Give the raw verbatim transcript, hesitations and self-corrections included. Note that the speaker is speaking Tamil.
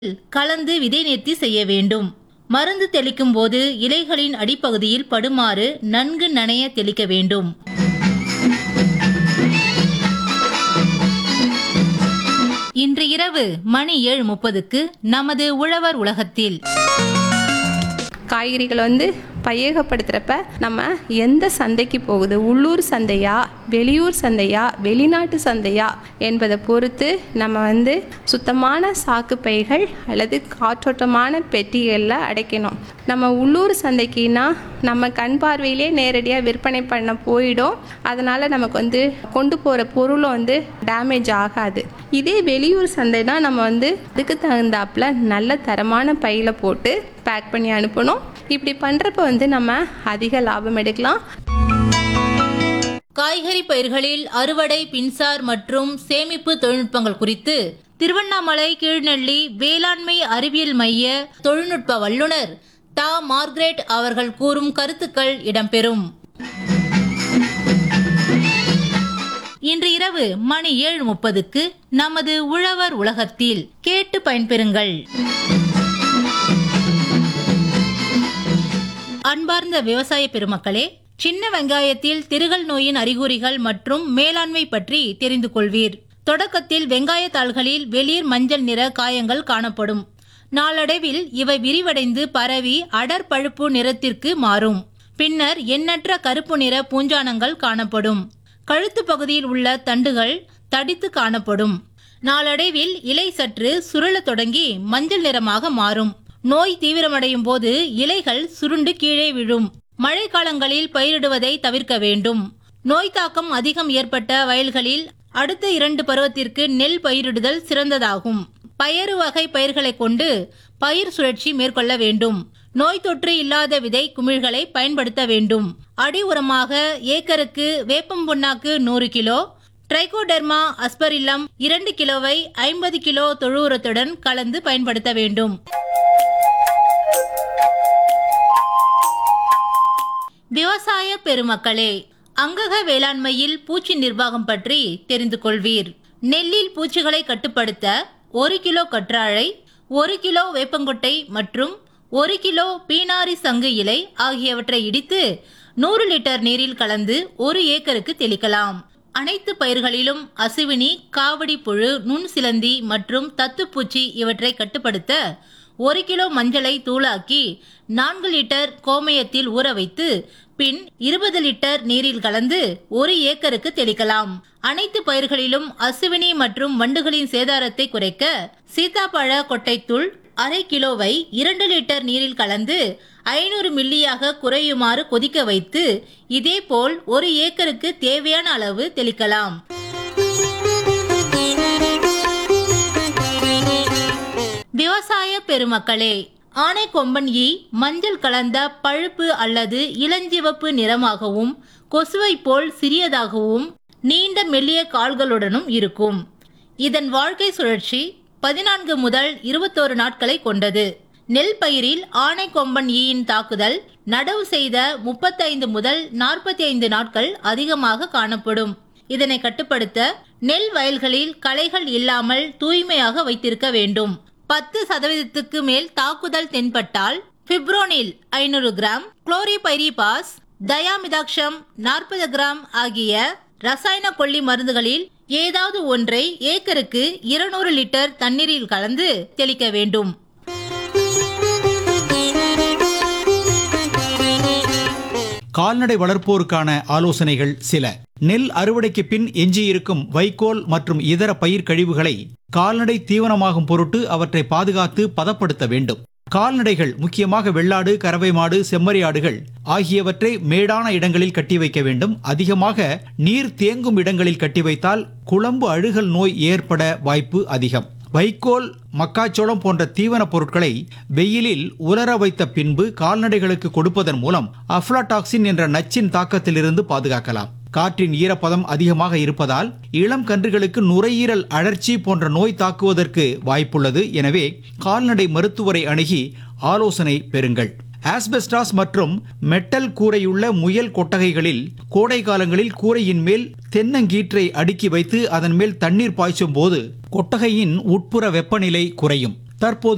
கலந்து விதை நேர்த்தி செய்ய வேண்டும். மருந்து தெளிக்கும் போது இலைகளின் அடிப்பகுதியில் படுமாறு நன்கு நனைய தெளிக்க வேண்டும். இன்று இரவு மணி ஏழு முப்பதுக்கு நமது உழவர் உலகத்தில் காய்கறிகள் வந்து பையகப்படுத்துகிறப்ப நம்ம எந்த சந்தைக்கு போகுது, உள்ளூர் சந்தையா வெளியூர் சந்தையா வெளிநாட்டு சந்தையா என்பதை பொறுத்து நம்ம வந்து சுத்தமான சாக்கு பைகள் அல்லது காற்றோட்டமான பெட்டிகளில் அடைக்கணும். நம்ம உள்ளூர் சந்தைக்குன்னா நம்ம கண் பார்வையிலே நேரடியாக விற்பனை பண்ண போயிடும். அதனால் நமக்கு வந்து கொண்டு போகிற பொருளும் வந்து டேமேஜ் ஆகாது. இதே வெளியூர் சந்தைனா நம்ம வந்து அதுக்கு தகுந்தாப்புல நல்ல தரமான பையில் போட்டு பேக் பண்ணி அனுப்பணும். இப்படி பண்ணுறப்ப வந்து நம்ம அதிக லாபம் எடுக்கலாம். காய்கறி பயிர்களில் அறுவடை, பின்சார் மற்றும் சேமிப்பு தொழில்நுட்பங்கள் குறித்து திருவண்ணாமலை கீழ்நெல்லி வேளாண்மை அறிவியல் மைய தொழில்நுட்ப வல்லுநர் தா மார்கரெட் அவர்கள் கூறும் கருத்துக்கள் இடம்பெறும். இன்று இரவு மணி ஏழு முப்பதுக்கு நமது உழவர் உலகத்தில் கேட்டு பயன்பெறுங்கள். அன்பார்ந்த விவசாய பெருமக்களே, சின்ன வெங்காயத்தில் திருகல் நோயின் அறிகுறிகள் மற்றும் மேலாண்மை பற்றி தெரிந்து கொள்வீர். தொடக்கத்தில் வெங்காய தாள்களில் வெளிர் மஞ்சள் நிற காயங்கள் காணப்படும். நாளடைவில் இவை விரிவடைந்து பரவி அடர் பழுப்பு நிறத்திற்கு மாறும். பின்னர் எண்ணற்ற கருப்பு நிற பூஞ்சானங்கள் காணப்படும். கழுத்து பகுதியில் உள்ள தண்டுகள் தடித்து காணப்படும். நாளடைவில் இலை சற்று சுருள தொடங்கி மஞ்சள் நிறமாக மாறும். நோய் தீவிரமடையும் போது இலைகள் சுருண்டு கீழே விழும். மழை காலங்களில் பயிரிடுவதை தவிர்க்க வேண்டும். நோய் தாக்கம் அதிகம் ஏற்பட்ட வயல்களில் அடுத்த இரண்டு பருவத்திற்கு நெல் பயிரிடுதல் சிறந்ததாகும். பயறு வகை பயிர்களை கொண்டு பயிர் சுழற்சி மேற்கொள்ள வேண்டும். நோய் தொற்று இல்லாத விதை குமிழ்களை பயன்படுத்த வேண்டும். அடி உரமாக ஏக்கருக்கு வேப்பம் புண்ணாக்கு நூறு கிலோ, ட்ரைகோடெர்மா அஸ்பரில்லம் இரண்டு கிலோவை ஐம்பது கிலோ தொழு உரத்துடன் கலந்து பயன்படுத்த வேண்டும். விவசாய பெருமக்களே, அங்கக வேளாண்மையில் பூச்சி நிர்வாகம் பற்றி தெரிந்து கொள்வீர். நெல்லில் பூச்சிகளை கட்டுப்படுத்த ஒரு கிலோ கற்றாழை, ஒரு கிலோ வேப்பங்கொட்டை மற்றும் ஒரு கிலோ பீனாரி சங்கு இலை ஆகியவற்றை இடித்து நூறு லிட்டர் நீரில் கலந்து ஒரு ஏக்கருக்கு தெளிக்கலாம். அனைத்து பயிர்களிலும் அசுவினி, காவடி புழு, நுண் சிலந்தி மற்றும் தத்துப்பூச்சி இவற்றை கட்டுப்படுத்த ஒரு கிலோ மஞ்சளை தூளாக்கி நான்கு லிட்டர் கோமயத்தில் ஊற வைத்து பின் இருபது லிட்டர் நீரில் கலந்து ஒரு ஏக்கருக்கு தெளிக்கலாம். அனைத்து பயிர்களிலும் அசுவினி மற்றும் வண்டுகளின் சேதாரத்தை குறைக்க சீதாப்பழ கொட்டைத்தூள் அரை கிலோவை இரண்டு லிட்டர் நீரில் கலந்து ஐநூறு மில்லியாக குறையுமாறு கொதிக்க வைத்து இதேபோல் ஒரு ஏக்கருக்கு தேவையான அளவு தெளிக்கலாம். விவசாய பெருமக்களே, ஆனைக்கொம்பன் ஈ மஞ்சள் கலந்த பழுப்பு அல்லது இளஞ்சிவப்பு நிறமாகவும் கொசுவை போல் சிறியதாகவும் நீண்ட மெல்லிய கால்களுடனும் இருக்கும். இதன் வாழ்க்கை சுழற்சி பதினான்கு முதல் இருபத்தோரு நாட்களை கொண்டது. நெல் பயிரில் ஆனைக்கொம்பன் ஈயின் தாக்குதல் நடவு செய்த முப்பத்தைந்து முதல் நாற்பத்தி ஐந்து நாட்கள் அதிகமாக காணப்படும். இதனை கட்டுப்படுத்த நெல் வயல்களில் களைகள் இல்லாமல் தூய்மையாக வைத்திருக்க வேண்டும். பத்து சதவீதத்துக்கு மேல் தாக்குதல் தென்பட்டால் பிப்ரோனில் ஐநூறு கிராம், குளோரிபைரிபாஸ், தயாமிதாக்ஷம் நாற்பது கிராம் ஆகிய ரசாயன கொல்லி மருந்துகளில் ஏதாவது ஒன்றை ஏக்கருக்கு இருநூறு லிட்டர் தண்ணீரில் கலந்து தெளிக்க வேண்டும். கால்நடை வளர்ப்போருக்கான ஆலோசனைகள் சில. நெல் அறுவடைக்கு பின் எஞ்சியிருக்கும் வைக்கோல் மற்றும் இதர பயிர் கழிவுகளை கால்நடை தீவனமாகும் பொருட்டு அவற்றை பாதுகாத்து பதப்படுத்த வேண்டும். கால்நடைகள், முக்கியமாக வெள்ளாடு, கறவை மாடு, செம்மறி ஆடுகள் ஆகியவற்றை மேடான இடங்களில் கட்டி வைக்க வேண்டும். அதிகமாக நீர் தேங்கும் இடங்களில் கட்டி வைத்தால் குளம்பு அழுகல் நோய் ஏற்பட வாய்ப்பு அதிகம். வைக்கோல், மக்காச்சோளம் போன்ற தீவன பொருட்களை வெயிலில் உலர வைத்த பின்பு கால்நடைகளுக்கு கொடுப்பதன் மூலம் அஃப்லாடாக்சின் என்ற நச்சின் தாக்கத்திலிருந்து பாதுகாக்கலாம். காற்றின் ஈரப்பதம் அதிகமாக இருப்பதால் இளம் கன்றுகளுக்கு நுரையீரல் அழற்சி போன்ற நோய் தாக்குவதற்கு வாய்ப்புள்ளது. எனவே கால்நடை மருத்துவரை அணுகி ஆலோசனை பெறுங்கள். ஆஸ்பெஸ்டாஸ் மற்றும் மெட்டல் கூரையுள்ள முயல் கொட்டகைகளில் கோடை காலங்களில் கூரையின் மேல் தென்னங்கீற்றை அடுக்கி வைத்து அதன் மேல் தண்ணீர் பாய்ச்சும் போது கொட்டகையின் உட்புற வெப்பநிலை குறையும். தற்போது